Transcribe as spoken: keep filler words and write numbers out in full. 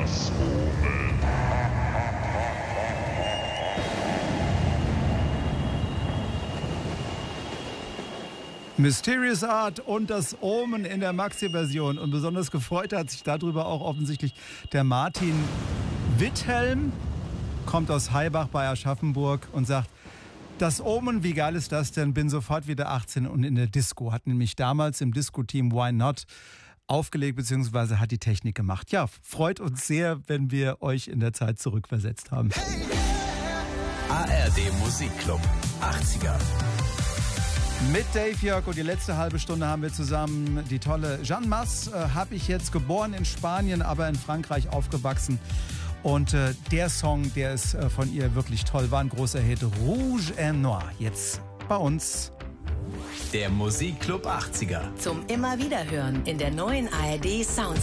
Das Omen. Mysterious Art und das Omen in der Maxi-Version. Und besonders gefreut hat sich darüber auch offensichtlich der Martin Witthelm, kommt aus Haibach bei Aschaffenburg und sagt, das Omen, wie geil ist das denn? Bin sofort wieder achtzehn und in der Disco. Hat nämlich damals im Disco-Team Why Not aufgelegt, beziehungsweise hat die Technik gemacht. Ja, freut uns sehr, wenn wir euch in der Zeit zurückversetzt haben. A R D Musikclub achtziger. Mit Dave Jörg und die letzte halbe Stunde haben wir zusammen die tolle Jeanne Mas. Äh, habe ich jetzt geboren in Spanien, aber in Frankreich aufgewachsen. Und äh, der Song, der ist äh, von ihr wirklich toll, war ein großer Hit. Rouge et Noir. Jetzt bei uns. Der Musikclub achtziger. Zum immer wieder hören in der neuen A R D Sound